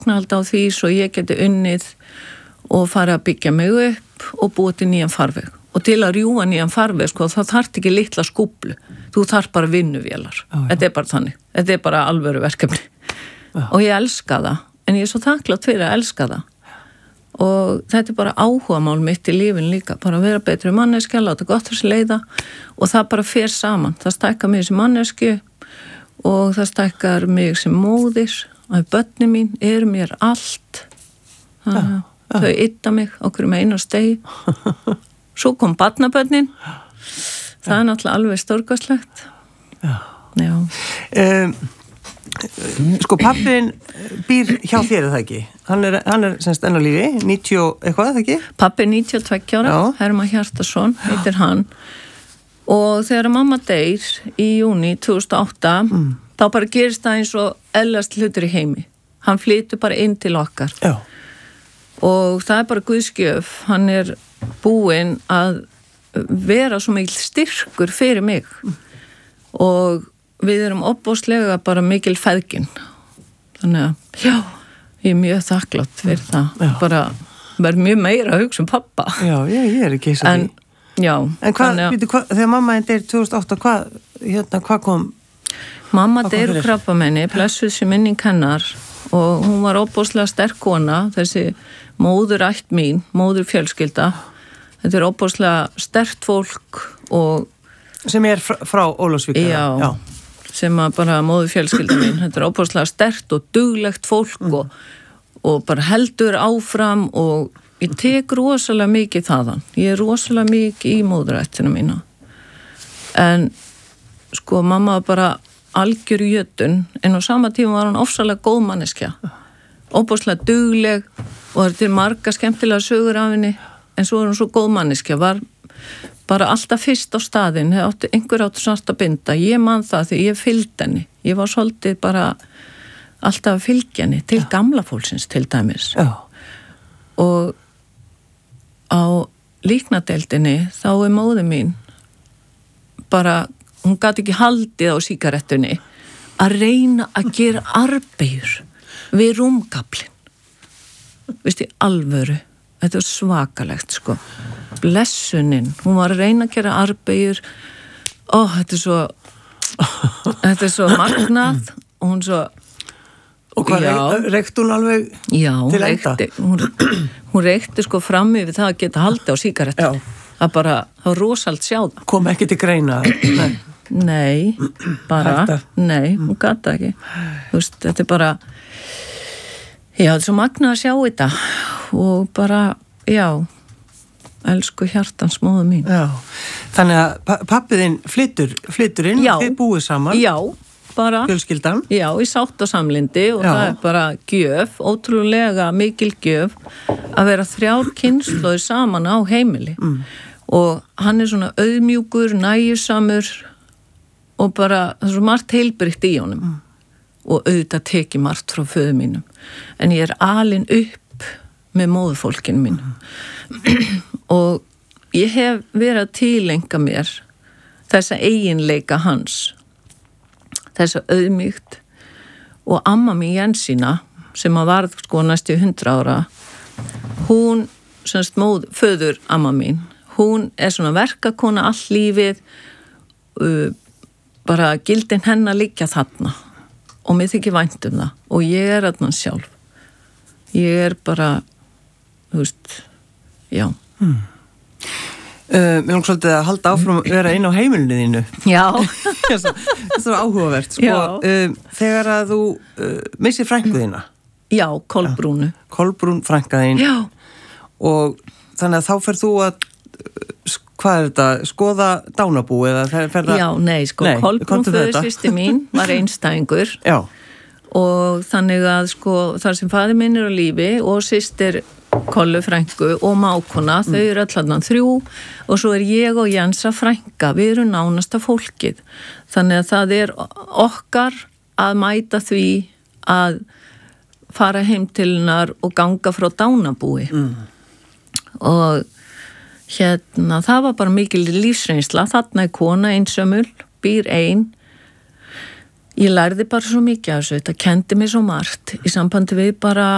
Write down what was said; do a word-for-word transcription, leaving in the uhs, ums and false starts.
sóknald á því svo ég geti unnið og fara að byggja mig upp og búið til nýjan farveg. Og til að rjúa nýjan farveg, sko, þá þarf ekki litla skúplu. Þú þarf bara vinnuvélar. Já, þetta er bara þannig. Þetta er bara alvöru verkefni. Já. Og ég elska það. En ég er svo þakklátt fyrir að elska það. Og þetta er bara áhugamál mitt í lífin líka. Bara að vera betri manneskja, láta gott þessi leiða. Og það bara fer saman. Það stækkar mig sem mannesku og það stækkar mig sem móðir. Að börni mín eru mér allt. Þannig að þau ytta mig okkur með einu stegi. Svo kom barnabörnin. Það er náttúrulega alveg stórkostlegt. Já. Já. Um, sko, pappin býr hjá þér, er það ekki? Hann er, hann er semst enn á lífi, níutíu eitthvað, það ekki? Pappi er níutíu og tveggja ára, Hermann Hjartarson, heitir hann. Og þegar mamma deyr í júní tvö þúsund og átta, mm. þá bara gerist það eins og ellast hlutur í heimi. Hann flytur bara inn til okkar. Já. Og það er bara guðskjöf, hann er búinn að vera svo mikil styrkur fyrir mig mm. og við erum opbóðslega bara mikil feðgin. Þannig að, já, ég er mjög þakklátt fyrir það. Já. Bara verð mjög meira að hugsa um pappa. Já, ég, ég er ekki eins og því. Já. En hvað, að... hva, þegar mamma einn deyr tvö þúsund og átta, hvað, hérna, hvað kom? Mamma deyr úr krabbamenni, blessuð sé minning hennar og hún var opbóðslega sterk kona, þessi móður ætt mín, móður fjölskylda. Þetta er opbóðslega sterkt fólk og... Sem er frá, frá Ólafsvík? Já, já, sem að bara móður fjölskylda mín. Þetta er opbóðslega sterkt og duglegt fólk mm. og, og bara heldur áfram og ég tek rosalega mikið þaðan. Ég er rosalega mikið í móðurættina mína. En sko, mamma var bara algjör jötun, en á sama tíma var hann ofsalega góð manneskja. Opbóðslega dugleg og þetta er marga skemmtilega sögur af henni, en svo er hún svo góð manneskja, var bara alltaf fyrst á staðinn, átti, einhver áttu svart að binda, ég man það því ég fylgdi henni, ég var svolítið bara alltaf að fylgja henni til Já. Gamla fólksins til dæmis. Já. Og á líknadeildinni þá er móðir mín bara, hún gat ekki haldið á sígarettunni að reyna að gera arbeigur við rúmgaflin. Vist í alvöru. Þetta er svakalegt, sko. Blessunin. Hún var að reyna að gera arbeigur. Ó, þetta er svo þetta er svo magnað og hún svo Og hvað, reykti hún alveg já, til enda? Já, hún, hún reykti sko fram yfir það að geta haldið á sígarettu. Það bara, það var rosalt sjáða. Kom ekki til greina? Nei. Nei, bara, Hætta. Nei, hún gata ekki. Þú veist, þetta er bara, já, þetta er svo magnað að sjá þetta og bara, já, elsku hjartans móðu mín. Já, þannig að pappiðinn flyttur, flyttur inn, þið búið saman. Já, bara. Fjölskyldan. Já, í sátt og samlyndi og já. Það er bara gjöf, ótrúlega mikil gjöf að vera þrjár kynslóðir saman á heimili. Mm. Og hann er svona auðmjúkur, nægjusamur og bara, það er svo margt heilbrigt í honum mm. og auðvitað teki margt frá föðu mínum. En ég er alin upp með móðufólkinu mínum. Mm. Og ég hef verið að tilenga mér þessa eiginleika hans, þessa auðmýkt og amma mín Jensína, sem að varð sko næstu hundra ára, hún, semst móð, föður amma mín, hún er svona verkakona all lífið, uh, bara gildin hennar liggja þarna og mér þykir vænt um það og ég er þarna sjálf. Ég er bara, þú veist, já. Hmm. Uh, Mér langar svolítið að halda áfram að vera inn á heimilinu þínu. Já. Það er áhugavert. Sko, uh, þegar að þú uh, missir frænku þína. Já, Kolbrúnu. Ja, Kolbrún frænka þín. Já. Og þannig að þá fer þú að hvað er þetta, skoða dánabú eða ferða... Já, nei, sko, nei, Kolbrún föðursystir mín var einstæðingur. Já. Og þannig að, sko, þar sem faðir minn er á lífi og systir Kollu frænku og mákona, mm. þau eru allan þrjú og svo er ég og Jensa frænka, við erum nánasta fólkið. Þannig að það er okkar að mæta því að fara heim til hennar og ganga frá dánabúi. Mm. Og hérna, það var bara mikil lífsreynsla, þarna er kona einsömmul, býr ein. Ég lærði bara svo mikið af þessu, þetta kendi mér svo margt í sambandi við bara